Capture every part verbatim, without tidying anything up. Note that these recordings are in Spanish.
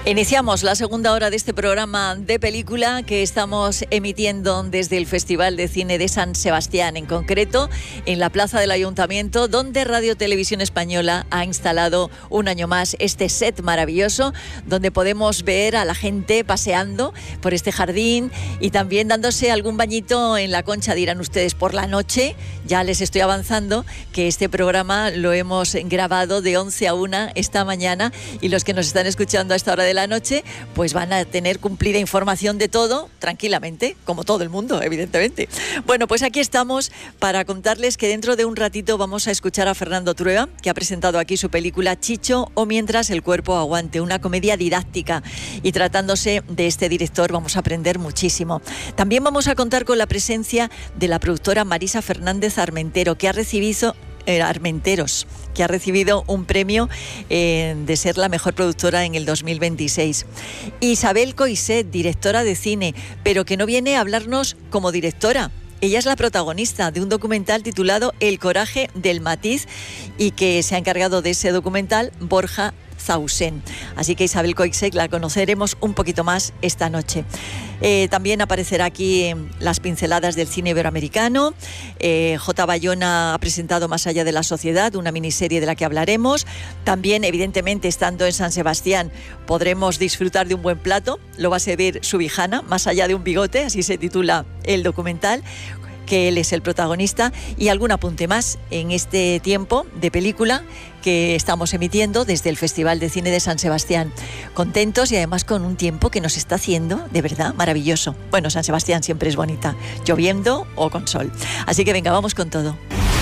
Iniciamos la segunda hora de este programa de película que estamos emitiendo desde el Festival de Cine de San Sebastián, en concreto en la Plaza del Ayuntamiento, donde Radio Televisión Española ha instalado un año más este set maravilloso, donde podemos ver a la gente paseando por este jardín y también dándose algún bañito en la Concha, dirán ustedes, por la noche. Ya les estoy avanzando que este programa lo hemos grabado de once a una esta mañana, y los que nos están escuchando a esta hora de la noche pues van a tener cumplida información de todo tranquilamente, como todo el mundo, evidentemente. Bueno, pues aquí estamos para contarles que dentro de un ratito vamos a escuchar a Fernando Trueba, que ha presentado aquí su película Chicho o Mientras el cuerpo aguante, una comedia didáctica, y tratándose de este director vamos a aprender muchísimo. También vamos a contar con la presencia de la productora Marisa Fernández Armentero, que ha recibido eh, Armenteros, que ha recibido un premio eh, de ser la mejor productora en el dos mil veintiséis. Isabel Coixet, directora de cine, pero que no viene a hablarnos como directora. Ella es la protagonista de un documental titulado El coraje del matiz, y que se ha encargado de ese documental Borja Zausén. Así que Isabel Coixet la conoceremos un poquito más esta noche. Eh, también aparecerá aquí eh, las pinceladas del cine iberoamericano. Eh, J. Bayona ha presentado Más allá de la sociedad, una miniserie de la que hablaremos. También, evidentemente, estando en San Sebastián, podremos disfrutar de un buen plato. Lo va a servir Subijana, Más allá de un bigote, así se titula el documental, que él es el protagonista, y algún apunte más en este tiempo de película que estamos emitiendo desde el Festival de Cine de San Sebastián. Contentos y además con un tiempo que nos está haciendo de verdad maravilloso. Bueno, San Sebastián siempre es bonita, lloviendo o con sol. Así que venga, vamos con todo.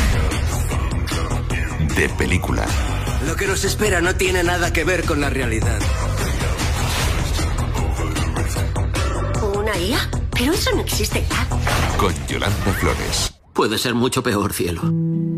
De película. Lo que nos espera no tiene nada que ver con la realidad. ¿Una I A? Pero eso no existe ya. Con Yolanda Flores. Puede ser mucho peor, cielo.